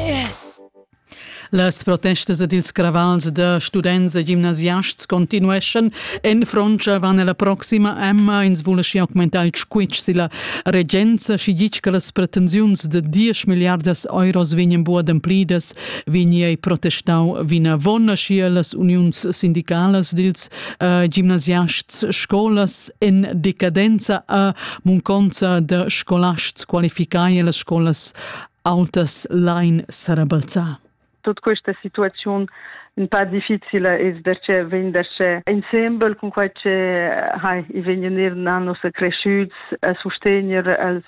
Las protestas ed ils cravals de students e gimnasiasts continueschen. En Francia van la proxima Emma ins vuole schi augmentar il squitch sila regenza schi dic che las pretensiuns de 10 miliardas euros vignen buad amplidas vigni ei protestau vina vonna schi las unions sindicales dils gimnasiasts scolas in decadenza a munconza de scolasts qualificai e las scolas altas lain sarabalza. Tutta questa situazione un po' difficile è perché venderci insieme con qualche i vengono cresciuti a sostenere